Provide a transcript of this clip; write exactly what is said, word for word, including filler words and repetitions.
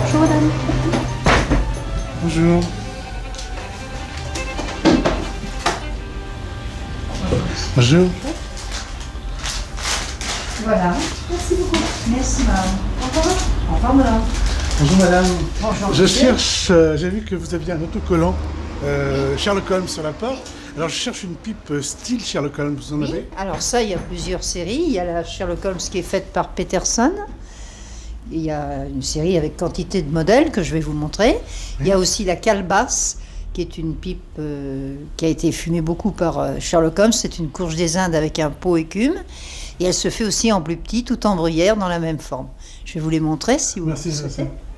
Bonjour madame. Bonjour. Bonjour. Voilà. Merci beaucoup. Merci madame. Au revoir. Au revoir madame. Bonjour madame. Bonjour. Je cherche, euh, j'ai vu que vous aviez un autocollant euh, Sherlock Holmes sur la porte. Alors je cherche une pipe euh, style Sherlock Holmes, vous en Oui. avez? Alors ça, il y a plusieurs séries. Il y a la Sherlock Holmes qui est faite par Peterson. Il y a une série avec quantité de modèles que je vais vous montrer. Oui. Il y a aussi la Calebasse, qui est une pipe euh, qui a été fumée beaucoup par euh, Sherlock Holmes. C'est une courge des Indes avec un pot écume. Et elle se fait aussi en plus petit, tout en bruyère, dans la même forme. Je vais vous les montrer si vous Merci, le souhaitez. merci.